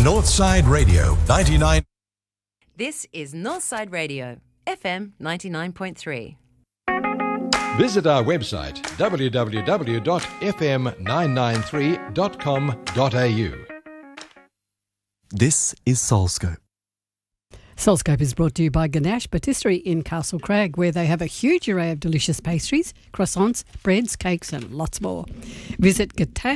Northside Radio 99. This is Northside Radio, FM 99.3. Visit our website www.fm993.com.au. This is Soulscope. Soulscope is brought to you by Ganache Patisserie in Castle Crag, where they have a huge array of delicious pastries, croissants, breads, cakes and lots more. Visit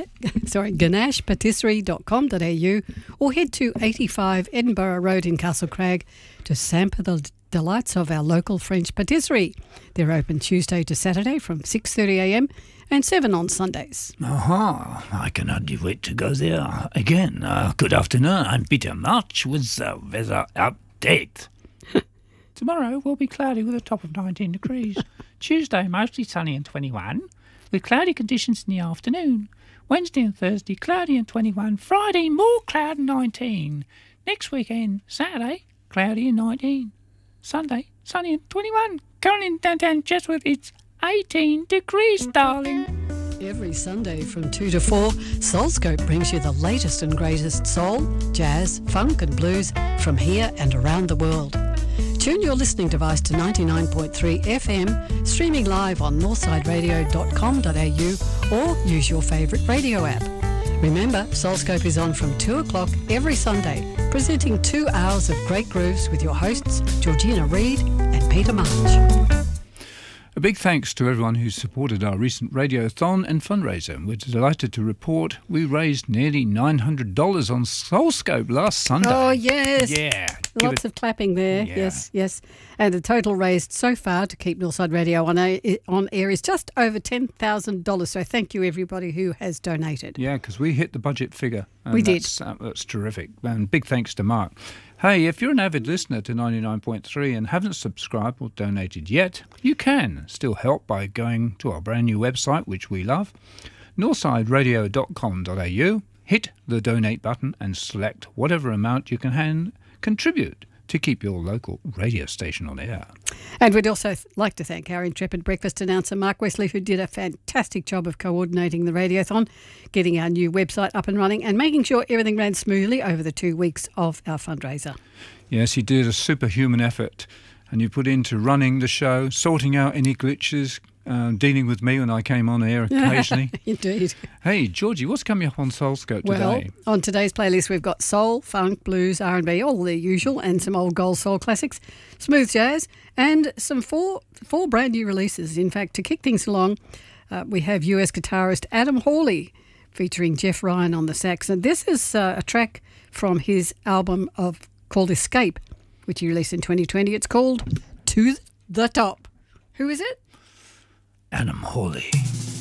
ganachepatisserie.com.au or head to 85 Edinburgh Road in Castle Crag to sample the delights of our local French patisserie. They're open Tuesday to Saturday from 6:30am and 7 on Sundays. Aha, I can hardly wait to go there again. Good afternoon, I'm Peter March with the weather update. Tomorrow will be cloudy with a top of 19 degrees. Tuesday, mostly sunny and 21, with cloudy conditions in the afternoon. Wednesday and Thursday, cloudy and 21. Friday, more cloud and 19. Next weekend, Saturday, cloudy and 19. Sunday, sunny and 21. Currently in downtown Chatsworth, it's 18 degrees, darling. Every Sunday from 2 to 4, Soulscope brings you the latest and greatest soul, jazz, funk and blues from here and around the world. Tune your listening device to 99.3 FM, streaming live on northsideradio.com.au or use your favourite radio app. Remember, Soulscope is on from 2 o'clock every Sunday, presenting 2 hours of great grooves with your hosts, Georgina Reid and Peter March. A big thanks to everyone who supported our recent radiothon and fundraiser. We're delighted to report we raised nearly $900 on Soulscope last Sunday. Oh, yes. Yeah. Lots of clapping there. Yeah. Yes. And the total raised so far to keep Northside Radio on air is just over $10,000. So thank you, everybody who has donated. Yeah, because we hit the budget figure. And we did. That's terrific. And big thanks to Mark. Hey, if you're an avid listener to 99.3 and haven't subscribed or donated yet, you can still help by going to our brand new website, which we love, northsideradio.com.au, hit the donate button and select whatever amount you can contribute to keep your local radio station on air. And we'd also like to thank our intrepid breakfast announcer, Mark Wesley, who did a fantastic job of coordinating the radiothon, getting our new website up and running and making sure everything ran smoothly over the 2 weeks of our fundraiser. Yes, he did a superhuman effort, and you put into running the show, sorting out any glitches, dealing with me when I came on air occasionally. Indeed. Hey, Georgie, what's coming up on Soulscope today? Well, on today's playlist, we've got soul, funk, blues, R&B, all the usual, and some old gold soul classics, smooth jazz, and some four brand new releases. In fact, to kick things along, we have US guitarist Adam Hawley featuring Jeff Ryan on the sax. And this is a track from his album called Escape, which he released in 2020. It's called To the Top. Who is it? Adam Hawley.